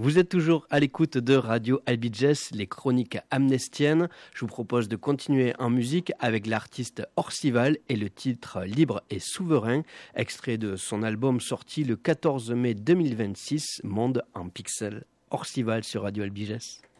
Vous êtes toujours à l'écoute de Radio Albiges, les chroniques amnestiennes. Je vous propose de continuer en musique avec l'artiste Orcival et le titre Libre et souverain, extrait de son album sorti le 14 mai 2026, Monde en pixels. Orcival sur Radio Albiges.